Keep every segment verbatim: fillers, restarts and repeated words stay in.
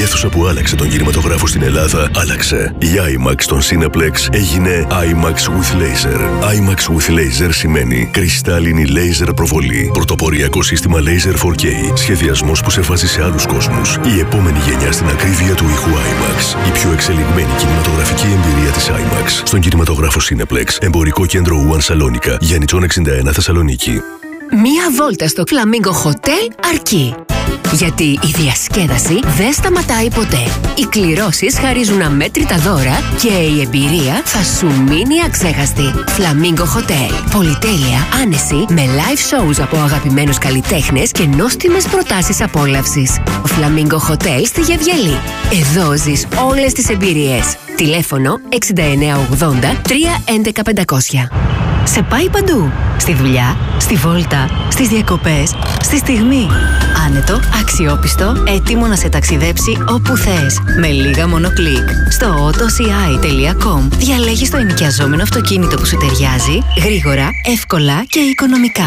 αίθουσα που άλλαξε τον κινηματογράφο στην Ελλάδα άλλαξε. Η άιμαξ στον Cineplex έγινε IMAX with Laser. IMAX with Laser σημαίνει κρυστάλλινη laser προβολή. Πρωτοποριακό σύστημα Laser φορ κέι. Σχεδιασμός που σε βάζει σε άλλους κόσμους. Η επόμενη γενιά στην ακρίβεια του ήχου IMAX. Η πιο εξελιγμένη κινηματογραφική εμπειρία της IMAX στον κινηματογράφο Cineplex. Εμπορικό κέντρο One Salonica. Γιαννητσών εξήντα ένα Θεσσαλονίκη. Μία βόλτα στο Flamingo Hotel αρκεί. Γιατί η διασκέδαση δεν σταματάει ποτέ. Οι κληρώσεις χαρίζουν αμέτρητα δώρα και η εμπειρία θα σου μείνει αξέχαστη. Flamingo Hotel. Πολυτέλεια, άνεση, με live shows από αγαπημένους καλλιτέχνες και νόστιμες προτάσεις απόλαυσης. Flamingo Hotel στη Γεβγελή. Εδώ ζεις όλες τις εμπειρίες. Τηλέφωνο εξήντα εννέα ογδόντα τρία έντεκα πεντακόσια. Σε πάει παντού. Στη δουλειά, στη βόλτα, στις διακοπές, στη στιγμή. Άνετο, αξιόπιστο, έτοιμο να σε ταξιδέψει όπου θες. Με λίγα μόνο κλικ. Στο autoci τελεία com διαλέγεις το ενοικιαζόμενο αυτοκίνητο που σου ταιριάζει, γρήγορα, εύκολα και οικονομικά.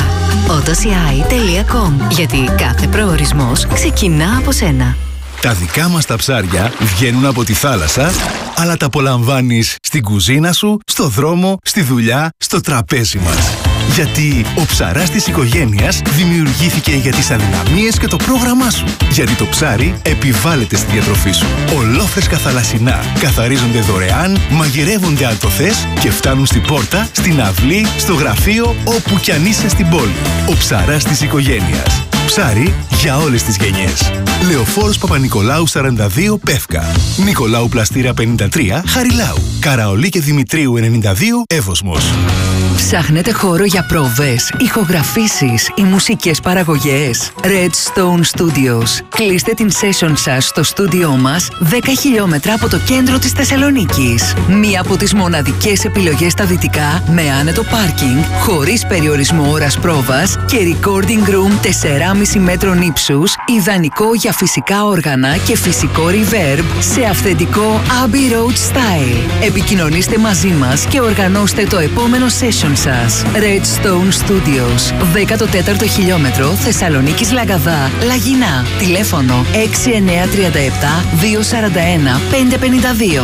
autoci τελεία com. Γιατί κάθε προορισμός ξεκινά από σένα. Τα δικά μας τα ψάρια βγαίνουν από τη θάλασσα, αλλά τα απολαμβάνεις στην κουζίνα σου, στο δρόμο, στη δουλειά, στο τραπέζι μας. Γιατί ο ψαράς της οικογένειας δημιουργήθηκε για τις αδυναμίες και το πρόγραμμά σου. Γιατί το ψάρι επιβάλλεται στη διατροφή σου. Ολόφρεσκα θαλασσινά καθαρίζονται δωρεάν, μαγειρεύονται αν το θες και φτάνουν στην πόρτα, στην αυλή, στο γραφείο, όπου κι αν είσαι στην πόλη. Ο ψαράς της οικογένειας. Ψάρι για όλες τις γενιές. Λεωφόρος Παπα-Νικολάου σαράντα δύο Πεύκα. Νικολάου Πλαστήρα πενήντα τρία Χαριλάου. Καραολί και Δημητρίου ενενήντα δύο Εύωσμος. Ψάχνετε χώρο για πρόβες, ηχογραφήσεις ή μουσικές παραγωγές? Redstone Studios. Κλείστε την session σας στο στούντιό μας δέκα χιλιόμετρα από το κέντρο της Θεσσαλονίκης. Μία από τις μοναδικές επιλογές στα δυτικά με άνετο πάρκινγκ, χωρίς περιορισμό ώρας πρόβας και recording room τέσσερα κόμμα πέντε μέτρων ύψους, ιδανικό για φυσικά όργανα και φυσικό reverb σε αυθεντικό Abbey Road style. Επικοινωνήστε μαζί μας και οργανώστε το επόμενο session σας. Redstone Studios, δέκατο τέταρτο χιλιόμετρο, Θεσσαλονίκης Λαγκαδά, Λαγινά. Τηλέφωνο έξι εννέα τρία επτά δύο τέσσερα ένα πέντε πέντε δύο.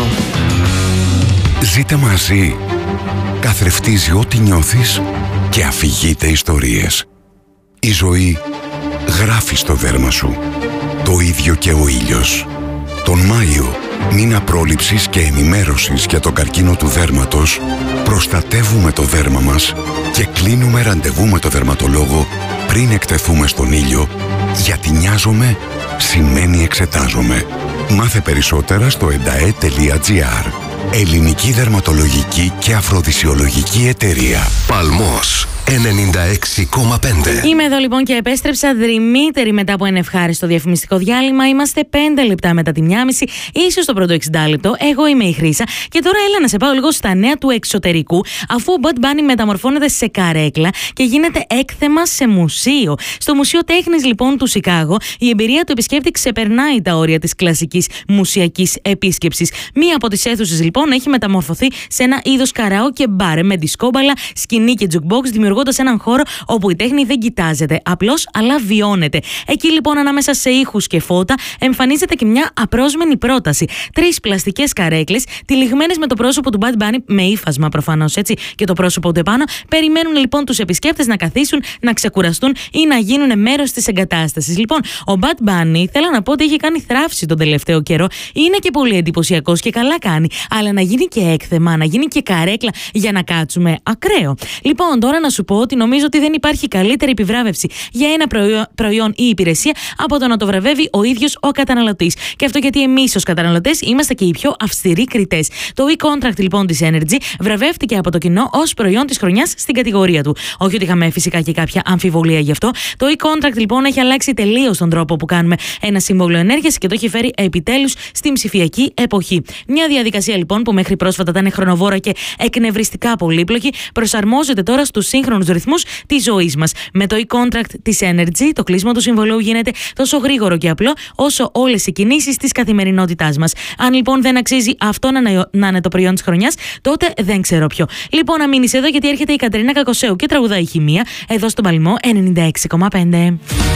Ζήτε μαζί. Καθρεφτίζει ό,τι νιώθεις και αφηγείται ιστορίες. Η ζωή γράφει στο δέρμα σου. Το ίδιο και ο ήλιος. Τον Μάιο, μήνα πρόληψης και ενημέρωσης για τον καρκίνο του δέρματος, προστατεύουμε το δέρμα μας και κλείνουμε ραντεβού με το δερματολόγο πριν εκτεθούμε στον ήλιο, γιατί νοιάζομαι σημαίνει εξετάζομαι. Μάθε περισσότερα στο εντα-ε τελεία τζι άρ. Ελληνική Δερματολογική και Αφροδισιολογική Εταιρεία. Παλμός ενενήντα έξι κόμμα πέντε. Είμαι εδώ λοιπόν και επέστρεψα δρυμύτερη μετά από ένα ευχάριστο διαφημιστικό διάλειμμα. Είμαστε πέντε λεπτά μετά τη μία μισή, ίσως το πρώτο εξήντα λεπτό. Εγώ είμαι η Χρύσα και τώρα έλα να σε πάω λίγο στα νέα του εξωτερικού, αφού ο Bad Bunny μεταμορφώνεται σε καρέκλα και γίνεται έκθεμα σε μουσείο. Στο Μουσείο Τέχνης λοιπόν του Σικάγο, η εμπειρία του επισκέπτη ξεπερνάει τα όρια της κλασικής μουσιακής επίσκεψης. Μία από τις αίθουσες λοιπόν έχει μεταμορφωθεί σε ένα είδος καραόκε μπάρ με δισκόμπαλα, σκηνή και jukebox, δημιουργώντας έναν χώρο όπου η τέχνη δεν κοιτάζεται απλώς, αλλά βιώνεται. Εκεί λοιπόν, ανάμεσα σε ήχους και φώτα, εμφανίζεται και μια απρόσμενη πρόταση. Τρεις πλαστικές καρέκλες, τυλιγμένες με το πρόσωπο του Bad Bunny, με ύφασμα προφανώς έτσι, και το πρόσωπο του επάνω, περιμένουν λοιπόν τους επισκέπτες να καθίσουν, να ξεκουραστούν ή να γίνουν μέρος της εγκατάστασης. Λοιπόν, ο Bad Bunny, θέλω να πω ότι έχει κάνει θράψη τον τελευταίο καιρό. Είναι και πολύ εντυπωσιακός και καλά κάνει. Αλλά να γίνει και έκθεμα, να γίνει και καρέκλα για να κάτσουμε, ακραίο. Λοιπόν, τώρα να σου πω ότι νομίζω ότι δεν υπάρχει καλύτερη επιβράβευση για ένα προϊόν, προϊόν ή υπηρεσία από το να το βραβεύει ο ίδιος ο καταναλωτής. Και αυτό γιατί εμείς ως καταναλωτές είμαστε και οι πιο αυστηροί κριτές. Το e-contract λοιπόν της Energy βραβεύτηκε από το κοινό ως προϊόν της χρονιάς στην κατηγορία του. Όχι ότι είχαμε φυσικά και κάποια αμφιβολία γι' αυτό. Το e-contract λοιπόν έχει αλλάξει τελείως τον τρόπο που κάνουμε ένα σύμβολο ενέργειας και το έχει φέρει επιτέλους στην ψηφιακή εποχή. Μια διαδικασία λοιπόν που μέχρι πρόσφατα ήταν χρονοβόρα και εκνευριστικά πολύπλοκη, προσαρμόζεται τώρα στους σύγχρονους ρυθμούς της ζωής μας. Με το e-contract της Energy, το κλείσμα του συμβολέου γίνεται τόσο γρήγορο και απλό όσο όλες οι κινήσεις της καθημερινότητάς μας. Αν λοιπόν δεν αξίζει αυτό να, να είναι το προϊόν της χρονιάς, τότε δεν ξέρω ποιο. Λοιπόν, να μείνεις εδώ γιατί έρχεται η Κατερίνα Κακοσέου και τραγουδάει Χημεία εδώ στον Παλμό ενενήντα έξι κόμμα πέντε.